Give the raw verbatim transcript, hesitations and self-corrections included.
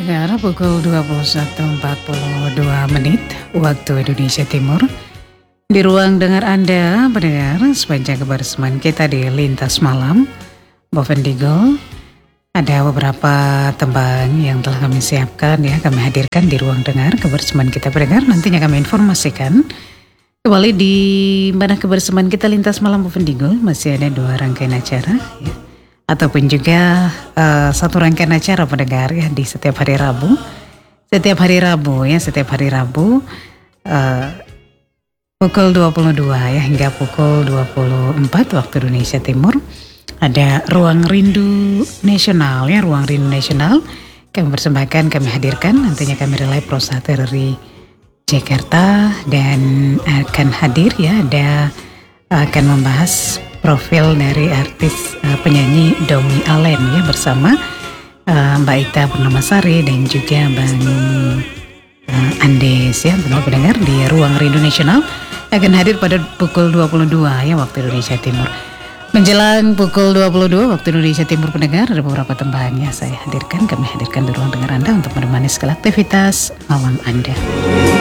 Pendengar, pukul dua puluh satu empat puluh dua menit waktu Indonesia Timur. Di ruang dengar Anda, pendengar, sepanjang kebersamaan kita di Lintas Malam Bovendigul, ada beberapa tembang yang telah kami siapkan ya, kami hadirkan di ruang dengar kebersamaan kita pendengar. Nantinya kami informasikan kembali di mana kebersamaan kita Lintas Malam Bovendigul masih ada dua rangkaian acara ya, ataupun juga uh, satu rangkaian acara pendengar ya di setiap hari Rabu. Setiap hari Rabu ya, setiap hari Rabu uh, pukul dua puluh dua ya hingga pukul dua puluh empat waktu Indonesia Timur ada Ruang Rindu Nasional ya, Ruang Rindu Nasional kami persembahkan, kami hadirkan, nantinya kami relay Pro satu dari Jakarta dan akan hadir ya, ada akan membahas profil dari artis uh, penyanyi Domi Allen ya bersama uh, Mbak Ita Purnamasari dan juga Bang uh, Andes ya, benar pendengar di Ruang Rindu Nasional akan hadir pada pukul dua puluh dua ya waktu Indonesia Timur. Menjelang pukul dua puluh dua waktu Indonesia Timur pendengar, ada beberapa tembangnya saya hadirkan, kami hadirkan di ruang dengar Anda untuk menemani segala aktivitas malam Anda.